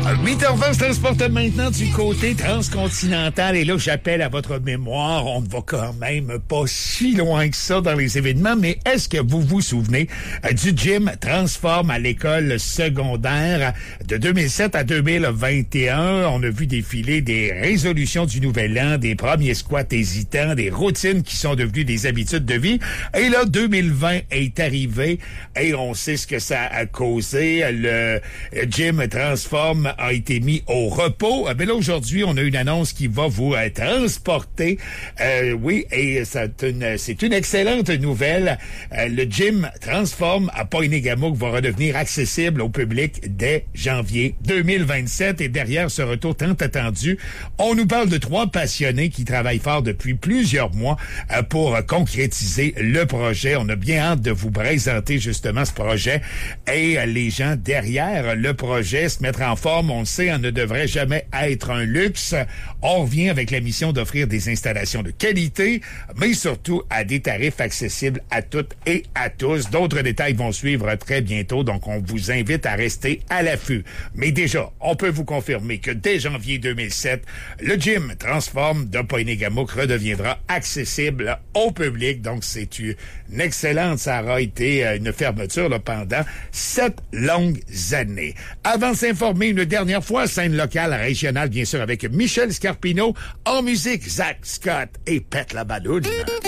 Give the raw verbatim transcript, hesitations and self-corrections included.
huit heures vingt se transporte maintenant du côté transcontinental. Et là, j'appelle à votre mémoire. On ne va quand même pas si loin que ça dans les événements. Mais est-ce que vous vous souvenez euh, du gym Transform à l'école secondaire de deux mille sept à deux mille vingt et un? On a vu défiler des résolutions du nouvel an, des premiers squats hésitants, des routines qui sont devenues des habitudes de vie. Et là, deux mille vingt est arrivé et on sait ce que ça a causé. Le gym Transform a été mis au repos. Mais là, aujourd'hui, on a une annonce qui va vous euh, transporter. Euh, oui, et c'est une, c'est une excellente nouvelle. Euh, le gym Transform à Pointe-Égamook va redevenir accessible au public dès janvier deux mille vingt-sept. Et derrière ce retour tant attendu, on nous parle de trois passionnés qui travaillent fort depuis plusieurs mois euh, pour concrétiser le projet. On a bien hâte de vous présenter justement ce projet et euh, les gens derrière le projet. Se mettre en forme, on le sait, on ne devrait jamais être un luxe. On revient avec la mission d'offrir des installations de qualité, mais surtout à des tarifs accessibles à toutes et à tous. D'autres détails vont suivre très bientôt, donc on vous invite à rester à l'affût. Mais déjà, on peut vous confirmer que dès janvier deux mille sept, le gym Transform de Pointe-Égamook redeviendra accessible au public. Donc c'est une excellente, ça aura été une fermeture là, pendant sept longues années. Avant de s'informer une dernière fois, scène locale, régionale, bien sûr, avec Michel Scarpino. En musique, Zach Scott et Pète la Balloune.